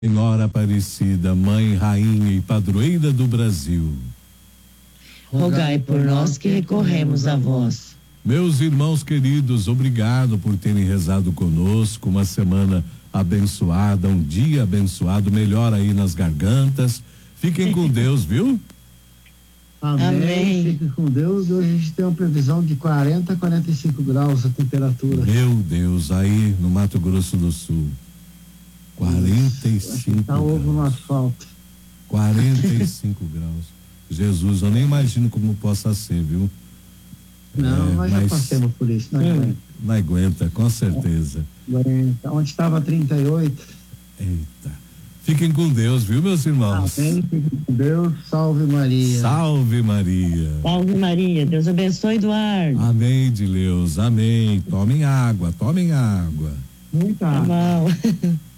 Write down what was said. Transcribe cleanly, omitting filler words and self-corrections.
Senhora Aparecida, Mãe, Rainha e Padroeira do Brasil, rogai por nós que recorremos a vós. Meus irmãos queridos, obrigado por terem rezado conosco, uma semana abençoada, um dia abençoado, melhor aí nas gargantas. Fiquem com Deus, viu? Amém. Fiquem com Deus. Hoje a gente tem uma previsão de 40 a 45 graus a temperatura. Meu Deus, aí no Mato Grosso do Sul. 45 tá ovo no asfalto. 45 graus. Jesus, eu nem imagino como possa ser, viu? Não, nós já passamos por isso, não aguenta, com certeza. Onde estava 38. Eita. Fiquem com Deus, viu, meus irmãos? Amém, fiquem com Deus. Salve Maria. Salve Maria. Salve Maria. Deus abençoe, Eduardo. Amém, de Deus. Amém. Tomem água, tomem água. Muita água. Tá bom.